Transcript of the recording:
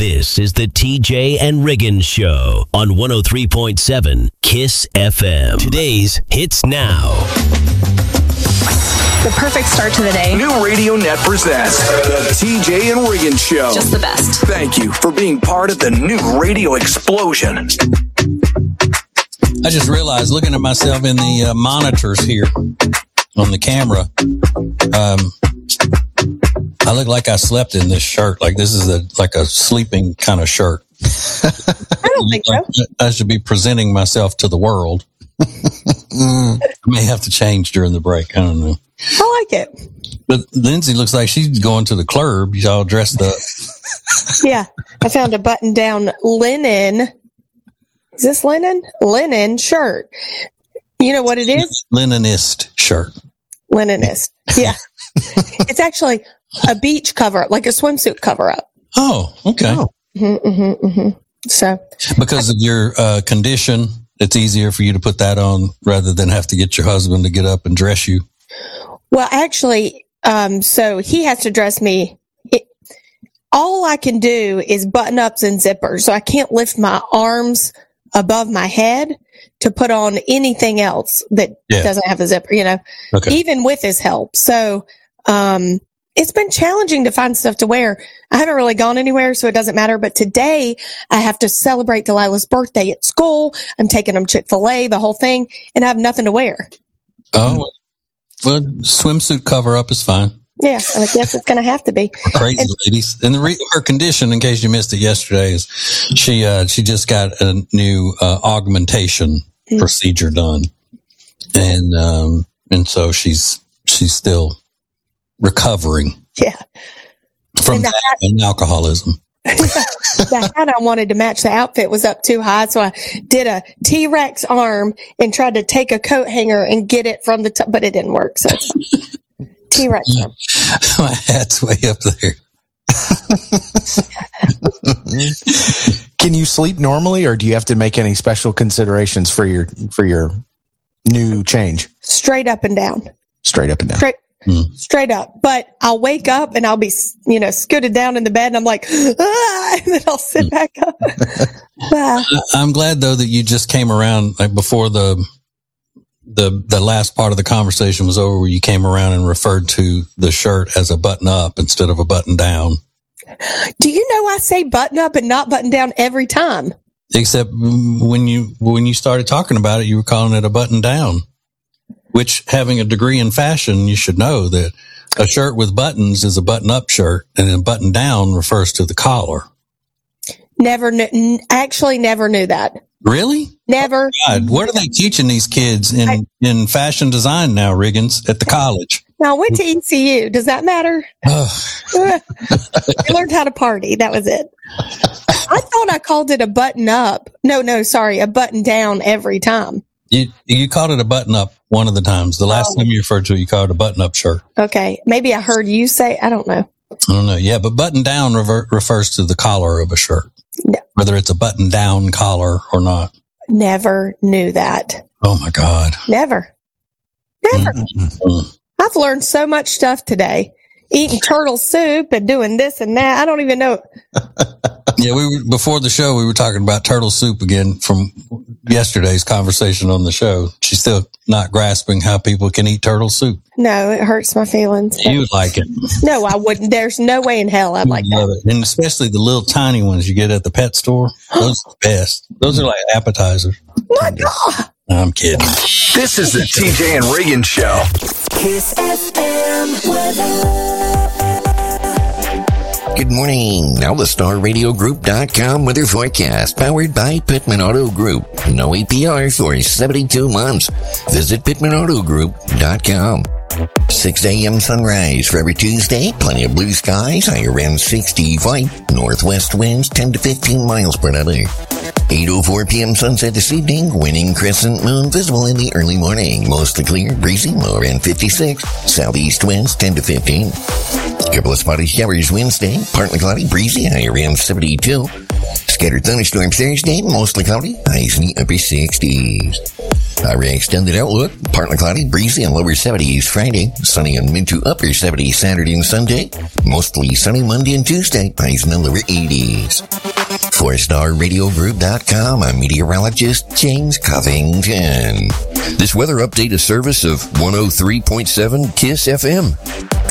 This is the TJ and Riggins Show on 103.7 KISS FM. Today's Hits Now. The perfect start to the day. New Radio Net presents the TJ and Riggins Show. Just the best. Thank you for being part of the new radio explosion. I just realized, looking at myself in the monitors here on the camera, I look like I slept in this shirt. Like this is like a sleeping kind of shirt. I don't think so. I should be presenting myself to the world. I may have to change during the break. I don't know. I like it. But Lindsay looks like she's going to the club. She's all dressed up. Yeah. I found a button-down linen. Is this linen? Linen shirt. You know what it is? Leninist shirt. Leninist. Yeah. It's actually a beach cover-up, like a swimsuit cover-up. Oh, okay. Oh. So, because of your condition, it's easier for you to put that on rather than have to get your husband to get up and dress you. Well, actually, so he has to dress me. All I can do is button-ups and zippers, so I can't lift my arms above my head to put on anything else that doesn't have a zipper, even with his help. So, it's been challenging to find stuff to wear. I haven't really gone anywhere, so it doesn't matter. But today I have to celebrate Delilah's birthday at school. I'm taking them Chick-fil-A, the whole thing, and I have nothing to wear. Oh, well, swimsuit cover up is fine. Yeah, I guess it's going to have to be. Crazy ladies. And her condition, in case you missed it yesterday, is she just got a new augmentation procedure done, and so she's still recovering. Yeah, from that and alcoholism. The hat I wanted to match the outfit was up too high, so I did a T-Rex arm and tried to take a coat hanger and get it from the top, but it didn't work. So T-Rex arm. My hat's way up there. Can you sleep normally, or do you have to make any special considerations for your new change? Straight up and down. Straight up and down. Straight up. But I'll wake up and I'll be, scooted down in the bed and I'm like, and then I'll sit back up. I'm glad though that you just came around like before the last part of the conversation was over, where you came around and referred to the shirt as a button up instead of a button down. Do you know I say button up and not button down every time? Except when you started talking about it, you were calling it a button down. Which, having a degree in fashion, you should know that a shirt with buttons is a button-up shirt, and a button-down refers to the collar. Never knew that. Really? Never. Oh God, what are they teaching these kids in fashion design now, Riggins, at the college? Now, I went to ECU. Does that matter? I learned how to party. That was it. I thought I called it a button-up. No, sorry, a button-down every time. You called it a button-up one of the times. The last time you referred to it, you called it a button-up shirt. Okay. Maybe I heard you say, I don't know. Yeah, but button-down refers to the collar of a shirt. No. Whether it's a button-down collar or not. Never knew that. Oh, my God. Never. Mm-hmm. I've learned so much stuff today. Eating turtle soup and doing this and that. I don't even know. Yeah, before the show, we were talking about turtle soup again from yesterday's conversation on the show. She's still not grasping how people can eat turtle soup. No, it hurts my feelings. You would like it. No, I wouldn't. There's no way in hell I'd like that. And especially the little tiny ones you get at the pet store. Those are the best. Those are like appetizers. My God. I'm kidding. This is the TJ and Riggins Show. KISS FM weather. Good morning. Now the StarRadioGroup.com weather forecast, powered by Pittman Auto Group. No APR for 72 months. Visit PittmanAutoGroup.com. 6 a.m. sunrise for every Tuesday. Plenty of blue skies. High around 65. Northwest winds 10 to 15 miles per hour. 8:04 p.m. sunset this evening. Waning crescent moon visible in the early morning. Mostly clear, breezy, low around 56. Southeast winds 10 to 15. Couple of spotty showers Wednesday. Partly cloudy, breezy, high around 72. Scattered thunderstorms Thursday, mostly cloudy, highs in the upper 60s. Our extended outlook, partly cloudy, breezy, and lower 70s Friday, sunny and mid to upper 70s Saturday and Sunday, mostly sunny Monday and Tuesday, highs in the lower 80s. 4StarRadiogroup.com, I'm meteorologist James Covington. This weather update is service of 103.7 KISS FM.